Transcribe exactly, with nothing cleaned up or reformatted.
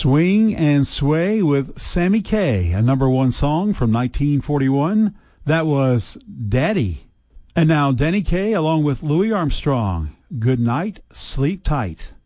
Swing and Sway with Sammy Kaye, a number one song from nineteen forty-one. That was Daddy. And now Danny Kaye along with Louis Armstrong. Good night, sleep tight.